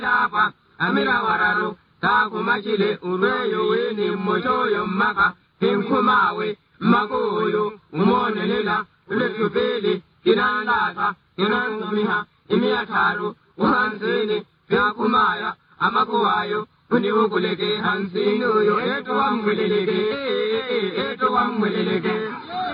Tapa, Amira Wararo, Takumachile, Ureyo, Winnie, Mojoyo, Maka, Pinkumawe, Makoyo, Umonela, Ulekupeli, Inandata, Inandumiha, Imiataru, Uhansini, Yakumaya, Amakuayo, Uniukuleke, Hansinu, Eto Wamwileke, Eto Wamwileke.